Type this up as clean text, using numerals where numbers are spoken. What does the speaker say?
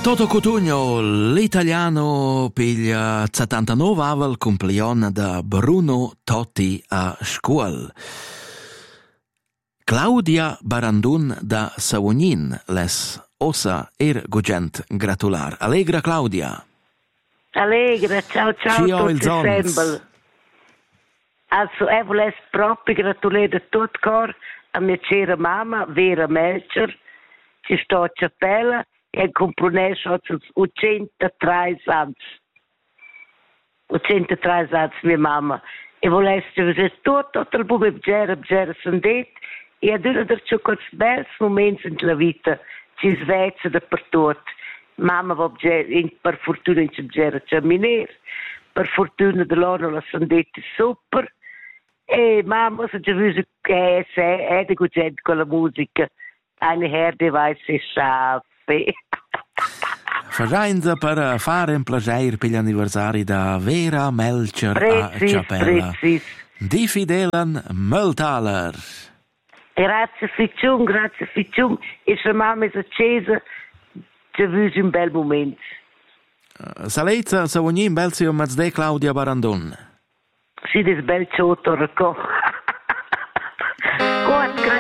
Toto Cutugno, l'italiano piglia 79 il compleanno da Bruno Totti a scuola. Claudia Barandun da Savognin les ossa gugent gratular. Allegra Claudia. Allegra, ciao tutti sempre. Also, volevo proprio gratulare a tutto cor a mia cara mamma, Vera Melcher, ci sto a Ciappella e compromesso als 103 anni. 103 anni mia mamma. E volevo dire tutto il buio bgera sandet e ad una delle più belli momenti nella vita ci svezza dappertutto. Mamma va per fortuna in bgera camminare, per fortuna dell'anno la sandet è super. E mamma si già visto che è di gente con la musica. Eine Herde weiße Schafe. Fagiainza per fare un piacere per gli anniversari da Vera Melcher a Ciappella. Di Fidelan Möltaler. Grazie Ficciung. E sua mamma è accesa, ci ha visto un bel momento. Salezza, Savognin, Belzio, Mazde, Claudia Barandon. Sì, è bel ciotto, racconto.